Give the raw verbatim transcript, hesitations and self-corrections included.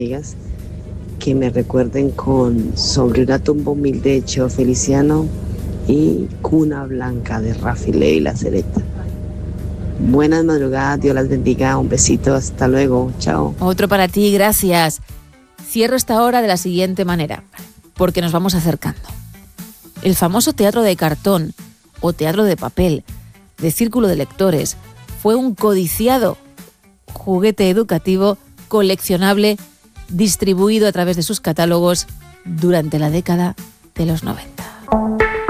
amigas que me recuerden con Sobre una tumba humilde de Cheo Feliciano y Cuna Blanca de Rafi Ley La Cereta. Buenas madrugadas, Dios las bendiga, un besito, hasta luego, chao. Otro para ti, gracias. Cierro esta hora de la siguiente manera, porque nos vamos acercando. El famoso teatro de cartón o teatro de papel, de círculo de lectores, fue un codiciado juguete educativo coleccionable distribuido a través de sus catálogos durante la década de los noventa.